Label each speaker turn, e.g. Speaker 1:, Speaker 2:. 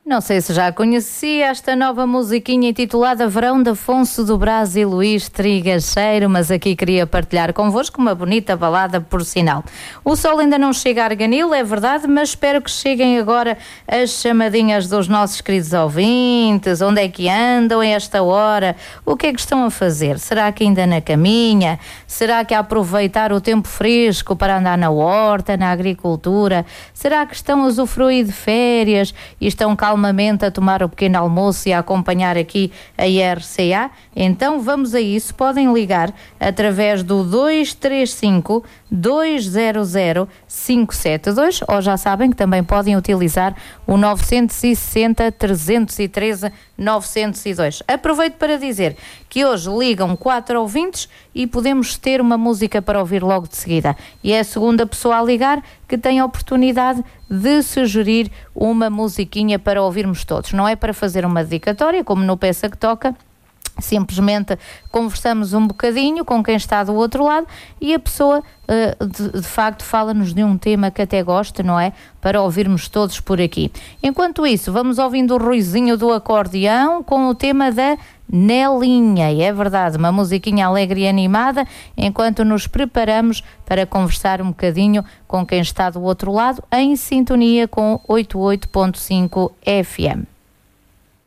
Speaker 1: Não sei se já conhecia esta nova musiquinha intitulada Verão de Afonso do Brás e Luís Trigacheiro, mas aqui queria partilhar convosco uma bonita balada, por sinal. O sol ainda não chega a Arganil, é verdade, mas espero que cheguem agora as chamadinhas dos nossos queridos ouvintes. Onde é que andam a esta hora? O que é que estão a fazer? Será que ainda na caminha? Será que a aproveitar o tempo fresco para andar na horta, na agricultura? Será que estão a usufruir de férias e estão calmamente a tomar o pequeno almoço e a acompanhar aqui a RCA? Então vamos a isso. Podem ligar através do 235 200 572, ou já sabem que também podem utilizar o 960 313 902. Aproveito para dizer que hoje ligam 4 ouvintes e podemos ter uma música para ouvir logo de seguida. E é a segunda pessoa a ligar que tem a oportunidade de sugerir uma musiquinha para ouvirmos todos. Não é para fazer uma dedicatória, como no Peça que Toca. Simplesmente conversamos um bocadinho com quem está do outro lado e a pessoa de facto fala-nos de um tema que até gosta, não é? Para ouvirmos todos por aqui. Enquanto isso, vamos ouvindo o ruizinho do acordeão com o tema da Nelinha. E é verdade, uma musiquinha alegre e animada, enquanto nos preparamos para conversar um bocadinho com quem está do outro lado, em sintonia com 88.5 FM.